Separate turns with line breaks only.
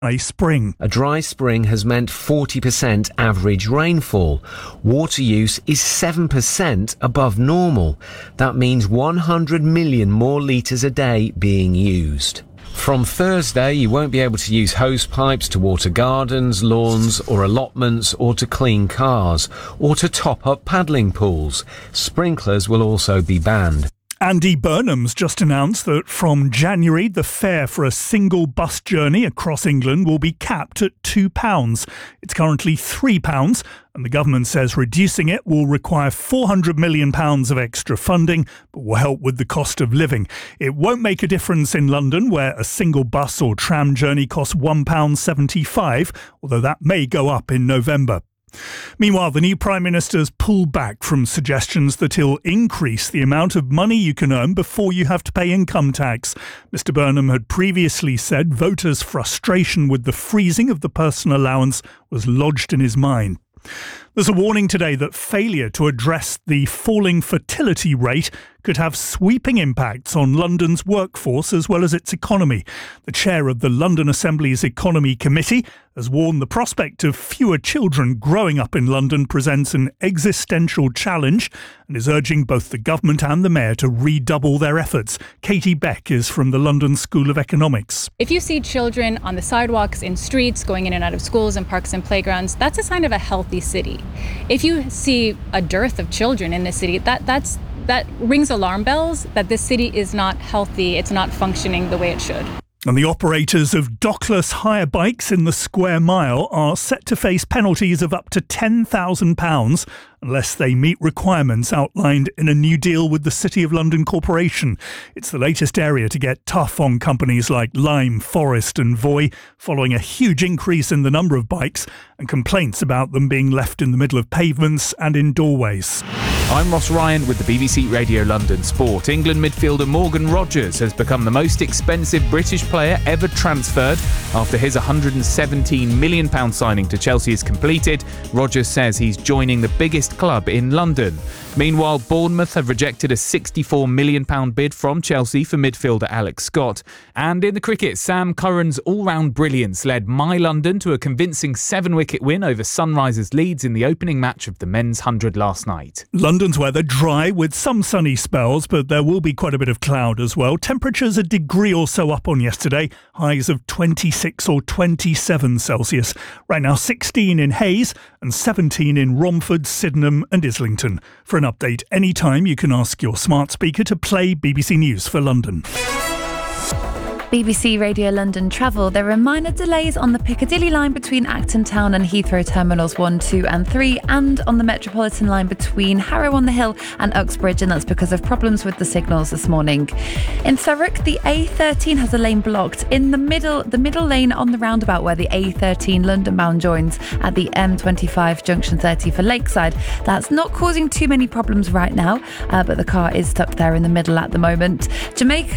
A spring.
A dry spring has meant 40% average rainfall. Water use is 7% above normal. That means 100 million more litres a day being used. From Thursday, you won't be able to use hose pipes to water gardens, lawns or allotments, or to clean cars, or to top up paddling pools. Sprinklers will also be banned.
Andy Burnham's just announced that from January, the fare for a single bus journey across England will be capped at £2. It's currently £3, and the government says reducing it will require £400 million of extra funding, but will help with the cost of living. It won't make a difference in London, where a single bus or tram journey costs £1.75, although that may go up in November. Meanwhile, the new Prime Minister's pulled back from suggestions that he'll increase the amount of money you can earn before you have to pay income tax. Mr Burnham had previously said voters' frustration with the freezing of the personal allowance was lodged in his mind. There's a warning today that failure to address the falling fertility rate could have sweeping impacts on London's workforce as well as its economy. The chair of the London Assembly's Economy Committee has warned the prospect of fewer children growing up in London presents an existential challenge and is urging both the government and the mayor to redouble their efforts. Katie Beck is from the London School of Economics.
If you see children on the sidewalks, in streets, going in and out of schools and parks and playgrounds, that's a sign of a healthy city. If you see a dearth of children in the city, that rings alarm bells that this city is not healthy, it's not functioning the way it should.
And the operators of dockless hire bikes in the Square Mile are set to face penalties of up to £10,000 unless they meet requirements outlined in a new deal with the City of London Corporation. It's the latest area to get tough on companies like Lime, Forest and Voi, following a huge increase in the number of bikes and complaints about them being left in the middle of pavements and in doorways.
I'm Ross Ryan with the BBC Radio London Sport. England midfielder Morgan Rogers has become the most expensive British player ever transferred after his £117 million signing to Chelsea is completed. Rogers says he's joining the biggest club in London. Meanwhile, Bournemouth have rejected a £64 million bid from Chelsea for midfielder Alex Scott. And in the cricket, Sam Curran's all-round brilliance led My London to a convincing 7-wicket win over Sunrisers Leeds in the opening match of the men's 100 last night.
London's weather dry with some sunny spells, but there will be quite a bit of cloud as well. Temperatures a degree or so up on yesterday, highs of 26 or 27 Celsius. Right now 16 in Hayes and 17 in Romford, Sydenham and Islington. For an update anytime, you can ask your smart speaker to play BBC News for London.
BBC Radio London travel. There are minor delays on the Piccadilly line between Acton Town and Heathrow Terminals 1, 2 and 3 and on the Metropolitan line between Harrow on the Hill and Uxbridge, and that's because of problems with the signals this morning. In Thurrock, the A13 has a lane blocked in the middle lane on the roundabout where the A13 London bound joins at the M25 junction 30 for Lakeside. That's not causing too many problems right now, but the car is stuck there in the middle at the moment. Jamaica